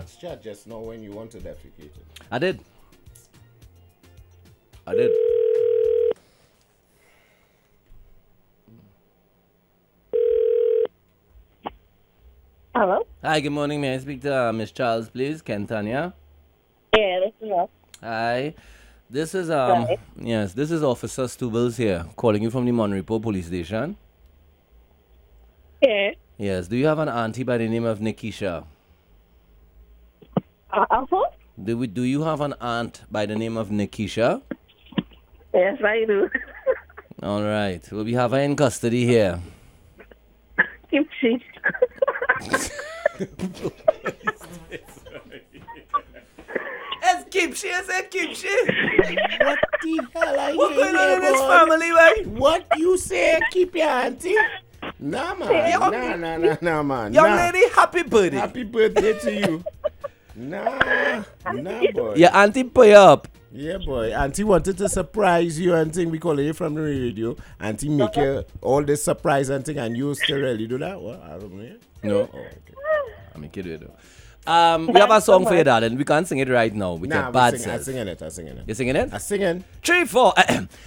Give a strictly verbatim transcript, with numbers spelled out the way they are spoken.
asked you just now when you want to defecate. I did. I did. Hello? Hi, good morning. May I speak to uh, Miss Charles, please? Kentania? Yeah, this is us. Hi. This is, um, Hi. yes, this is Officer Stubbles here, calling you from the Monrepo Police Station. Yeah. Yes, do you have an auntie by the name of Nikisha? Uh, uh, who? Do, we, do you have an aunt by the name of Nikisha? Yes, I do. All right. Well, we have her in custody here. Kimchi. It's kimchi, I said kimchi. What the hell are you What's going on here, in this boy? family, right? What you say? Keep your auntie? Nah, man. Yo- Nah, nah, nah, nah, man. Young nah. lady, happy birthday. Happy birthday to you. Nah, nah, boy. Your auntie pay up. Yeah, boy. Auntie wanted to surprise you and thing. We calling you from the radio. Auntie make you all this surprise and thing, and you still really do that? What? I don't know. No. Oh, okay. I'm a kid though. Um, we have a song for you, darling. We can't sing it right now with Nah, your we bad sing, I'm self. singing it. I'm singing it. You singing it? I'm singing. Three, four.